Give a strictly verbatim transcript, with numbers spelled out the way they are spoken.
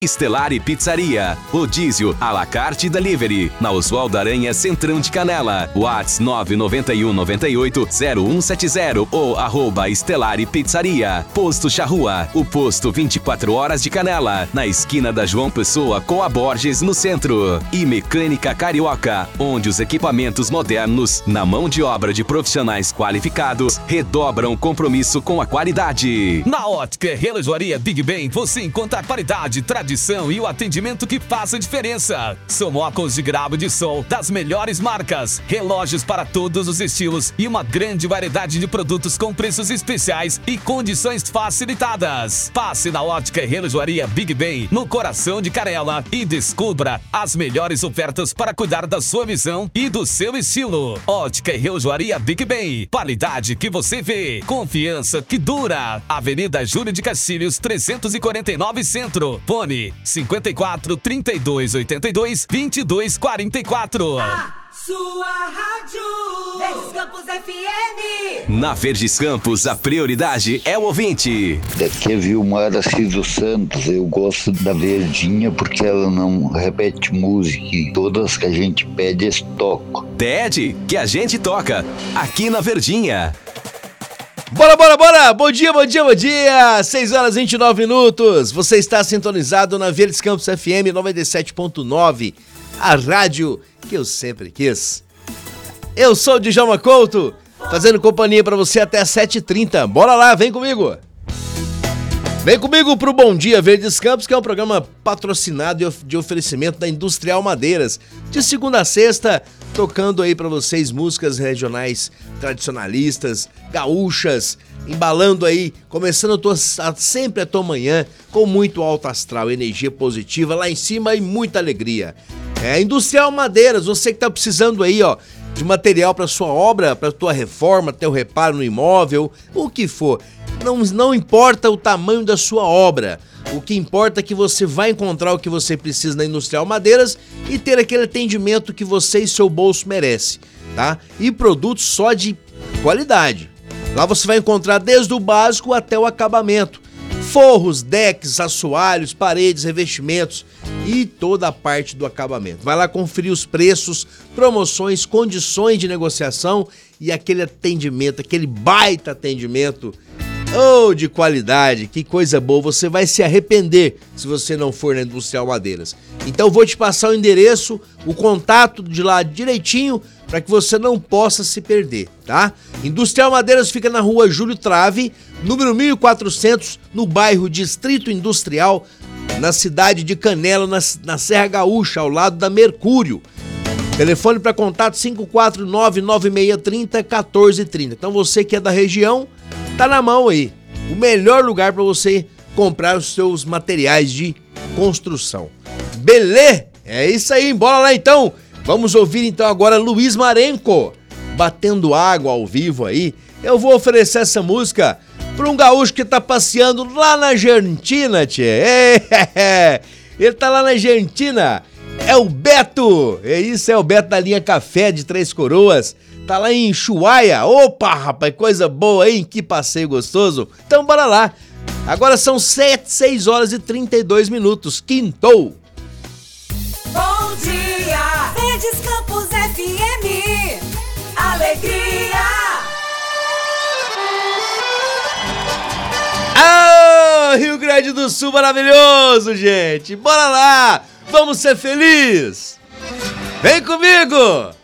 Estelar e Pizzaria, rodízio, à la carte delivery, na Oswaldo Aranha, Centrão de Canela, WhatsApp nove nove um nove oito zero um sete zero ou arroba Estelar e Pizzaria. Posto Charrua, o posto vinte e quatro horas de Canela, na esquina da João Pessoa com a Borges no centro. E Mecânica Carioca, onde os equipamentos modernos, na mão de obra de profissionais qualificados, redobram compromisso com a qualidade. Na Ótica e Relojoaria Big Ben, você encontra a qualidade, tradição e o atendimento que faz a diferença. São óculos de grau de sol das melhores marcas, relógios para todos os estilos e uma grande variedade de produtos com preços especiais e condições facilitadas. Passe na Ótica e Relojoaria Big Ben, no coração de Canela, e descubra as melhores ofertas para cuidar da sua visão e do seu estilo. Ótica e Relojoaria Big Ben, qualidade que você vê, confiança que dura. Avenida Júlio de Castilhos, trezentos e quarenta e nove Centro. Fone cinquenta e quatro, trinta e dois, oitenta e dois, vinte e dois, quarenta e quatro. A sua rádio Verdes Campos F M. Na Verdes Campos, a prioridade é o ouvinte. Daqui é Vilmar Assis Santos. Eu gosto da Verdinha porque ela não repete música e todas que a gente pede eles tocam. Pede que a gente toca aqui na Verdinha. Bora, bora, bora! Bom dia, bom dia, bom dia! seis horas e vinte e nove minutos. Você está sintonizado na Verdes Campos F M noventa e sete ponto nove, a rádio que eu sempre quis. Eu sou o Djalma Couto, fazendo companhia para você até às sete e trinta. Bora lá, vem comigo! Vem comigo pro Bom Dia Verdes Campos, que é um programa patrocinado de oferecimento da Industrial Madeiras. De segunda a sexta, tocando aí pra vocês músicas regionais tradicionalistas, gaúchas, embalando aí, começando a tua, a, sempre a tua manhã com muito alto astral, energia positiva lá em cima e muita alegria. É, Industrial Madeiras, você que tá precisando aí, ó, de material para sua obra, para tua reforma, teu reparo no imóvel, o que for. Não, não importa o tamanho da sua obra, o que importa é que você vai encontrar o que você precisa na Industrial Madeiras e ter aquele atendimento que você e seu bolso merece, tá? E produtos só de qualidade. Lá você vai encontrar desde o básico até o acabamento. Forros, decks, assoalhos, paredes, revestimentos e toda a parte do acabamento. Vai lá conferir os preços, promoções, condições de negociação e aquele atendimento, aquele baita atendimento, oh, de qualidade, que coisa boa. Você vai se arrepender se você não for na Industrial Madeiras. Então eu vou te passar o endereço, o contato de lá direitinho, para que você não possa se perder, tá? Industrial Madeiras fica na rua Júlio Trave, número mil e quatrocentos, no bairro Distrito Industrial, na cidade de Canela, na, na Serra Gaúcha, ao lado da Mercúrio. Telefone para contato cinco quatro nove, nove seis três zero, um quatro três zero. Então você que é da região, tá na mão aí. O melhor lugar para você comprar os seus materiais de construção. Beleza? É isso aí, bora lá então. Vamos ouvir então agora Luiz Marenco, Batendo Água ao vivo aí. Eu vou oferecer essa música para um gaúcho que tá passeando lá na Argentina, tchê. Ele tá lá na Argentina. É o Beto. É isso, é o Beto da linha Café de Três Coroas. Tá lá em Ushuaia. Opa, rapaz, coisa boa, hein? Que passeio gostoso. Então bora lá. Agora são sete, seis horas e trinta e dois minutos. Quintou. Bom dia, Verdes Campos F M. Alegria. Ah, Rio Grande do Sul maravilhoso, gente. Bora lá. Vamos ser felizes. Vem comigo.